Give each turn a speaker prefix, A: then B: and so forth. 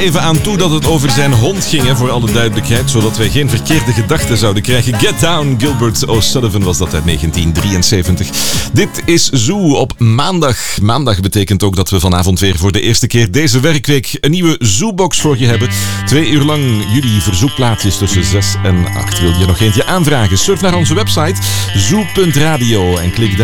A: even aan toe dat het over zijn hond ging, hè, voor alle duidelijkheid, zodat wij geen verkeerde gedachten zouden krijgen. Get Down, Gilbert O'Sullivan was dat uit 1973. Dit is Zoo op maandag. Maandag betekent ook dat we vanavond weer voor de eerste keer deze werkweek een nieuwe Zoobox voor je hebben. 2 uur lang jullie verzoekplaatjes tussen 6 en 8. Wil je nog eentje aanvragen? Surf naar onze website zoo.radio en klik daar